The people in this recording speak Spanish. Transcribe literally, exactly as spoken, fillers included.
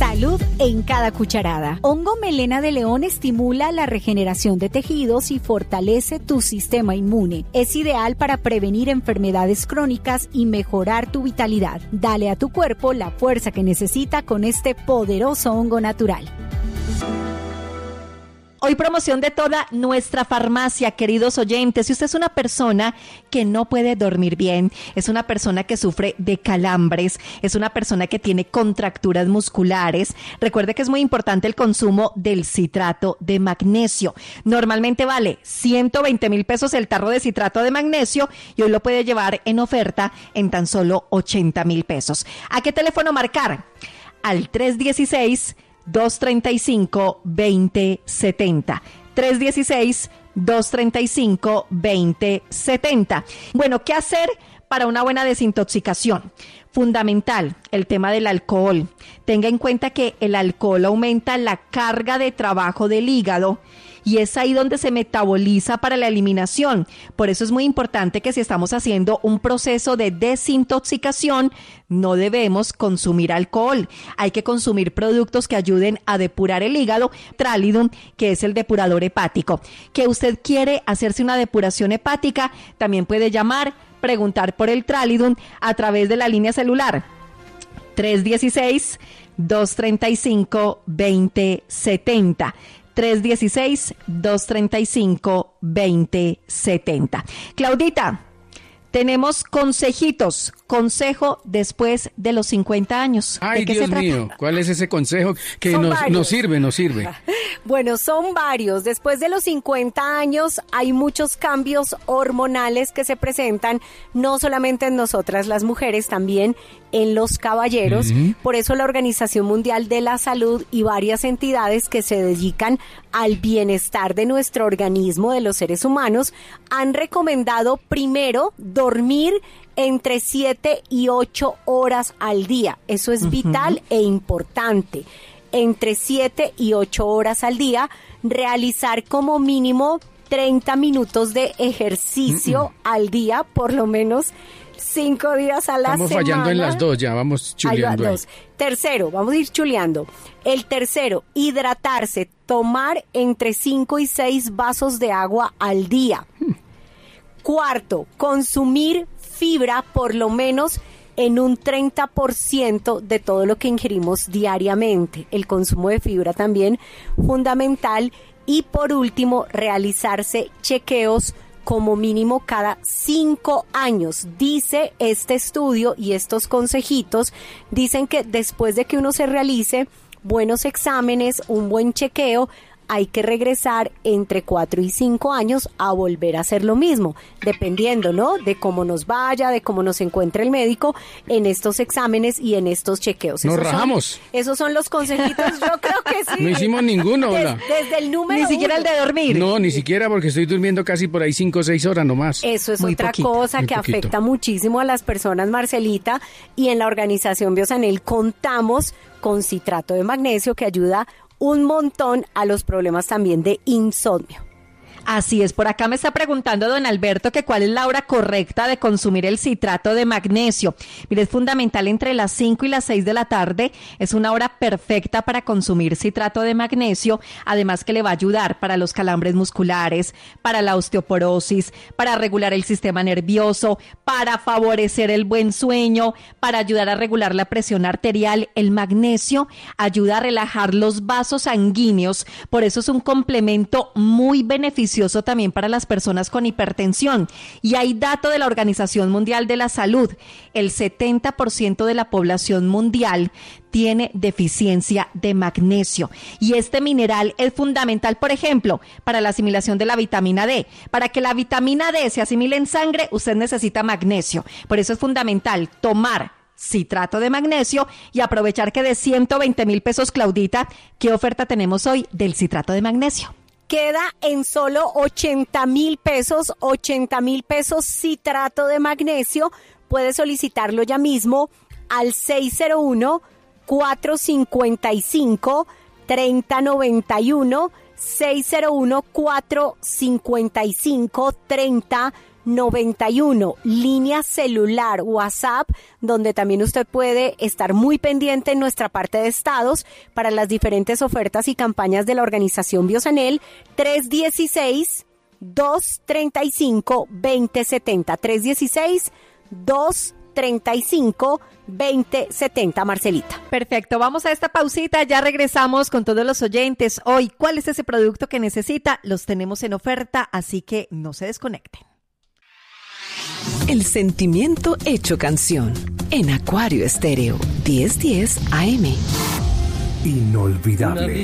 Salud en cada cucharada. Hongo melena de león estimula la regeneración de tejidos y fortalece tu sistema inmune. Es ideal para prevenir enfermedades crónicas y mejorar tu vitalidad. Dale a tu cuerpo la fuerza que necesita con este poderoso hongo natural. Hoy promoción de toda nuestra farmacia, queridos oyentes. Si usted es una persona que no puede dormir bien, es una persona que sufre de calambres, es una persona que tiene contracturas musculares, recuerde que es muy importante el consumo del citrato de magnesio. Normalmente vale ciento veinte mil pesos el tarro de citrato de magnesio y hoy lo puede llevar en oferta en tan solo ochenta mil pesos. ¿A qué teléfono marcar? Al tres uno seis, dos tres cinco, dos cero siete cero. tres uno seis, dos tres cinco, dos cero siete cero. Bueno, ¿qué hacer para una buena desintoxicación? Fundamental, el tema del alcohol. Tenga en cuenta que el alcohol aumenta la carga de trabajo del hígado y es ahí donde se metaboliza para la eliminación. Por eso es muy importante que si estamos haciendo un proceso de desintoxicación, no debemos consumir alcohol. Hay que consumir productos que ayuden a depurar el hígado. Tralidum, que es el depurador hepático. Que usted quiere hacerse una depuración hepática, también puede llamar, preguntar por el Tralidum a través de la línea celular tres uno seis, dos tres cinco, dos cero siete cero. tres uno seis, dos tres cinco, dos cero siete cero. Claudita, tenemos consejitos, consejo después de los cincuenta años. Ay, Dios mío, ¿cuál es ese consejo que nos, nos sirve, nos sirve? Bueno, son varios. Después de los cincuenta años hay muchos cambios hormonales que se presentan, no solamente en nosotras las mujeres, también en los caballeros. Uh-huh. Por eso la Organización Mundial de la Salud y varias entidades que se dedican al bienestar de nuestro organismo, de los seres humanos, han recomendado primero dormir entre siete y ocho horas al día. Eso es uh-huh. vital e importante. Entre siete y ocho horas al día, realizar como mínimo treinta minutos de ejercicio uh-uh. al día, por lo menos cinco días a la Estamos semana. Estamos fallando en las dos, ya vamos chuleando. Ahí va, tercero, vamos a ir chuleando. El tercero, hidratarse, tomar entre cinco y seis vasos de agua al día. Hmm. Cuarto, consumir fibra por lo menos en un treinta por ciento de todo lo que ingerimos diariamente. El consumo de fibra también fundamental. Y por último, realizarse chequeos como mínimo cada cinco años. Dice este estudio y estos consejitos, dicen que después de que uno se realice buenos exámenes, un buen chequeo, hay que regresar entre cuatro y cinco años a volver a hacer lo mismo, dependiendo, ¿no?, de cómo nos vaya, de cómo nos encuentre el médico en estos exámenes y en estos chequeos. Nos esos rajamos. Son, esos son los consejitos, yo creo que sí. No hicimos ninguno, Des, desde el número Ni siquiera uno. el de dormir. No, ni siquiera, porque estoy durmiendo casi por ahí cinco o seis horas nomás. Eso es Muy otra poquito, cosa que poquito. afecta muchísimo a las personas, Marcelita, y en la organización Biosanel contamos con citrato de magnesio que ayuda un montón a los problemas también de insomnio. Así es, por acá me está preguntando don Alberto que cuál es la hora correcta de consumir el citrato de magnesio. Mire, es fundamental entre las cinco y las seis de la tarde, es una hora perfecta para consumir citrato de magnesio, además que le va a ayudar para los calambres musculares, para la osteoporosis, para regular el sistema nervioso, para favorecer el buen sueño, para ayudar a regular la presión arterial. El magnesio ayuda a relajar los vasos sanguíneos, por eso es un complemento muy beneficioso también para las personas con hipertensión. Y hay dato de la Organización Mundial de la Salud, el setenta por ciento de la población mundial tiene deficiencia de magnesio. Y este mineral es fundamental, por ejemplo, para la asimilación de la vitamina D. Para que la vitamina D se asimile en sangre, usted necesita magnesio. Por eso es fundamental tomar citrato de magnesio y aprovechar que de ciento veinte mil pesos, Claudita, ¿qué oferta tenemos hoy del citrato de magnesio? Queda en solo ochenta mil pesos, ochenta mil pesos citrato de magnesio. Puede solicitarlo ya mismo al seis cero uno, cuatro cinco cinco, tres cero nueve uno, seis cero uno, cuatro cinco cinco, tres cero noventa y uno, línea celular WhatsApp, donde también usted puede estar muy pendiente en nuestra parte de estados para las diferentes ofertas y campañas de la organización Biosanel. Tres dieciséis, dos treinta y cinco, veinte setenta. tres dieciséis, dos treinta y cinco, veinte setenta. Marcelita. Perfecto, vamos a esta pausita, ya regresamos con todos los oyentes. Hoy, ¿cuál es ese producto que necesita? Los tenemos en oferta, así que no se desconecten. El sentimiento hecho canción en Acuario Estéreo diez diez A M. Inolvidable.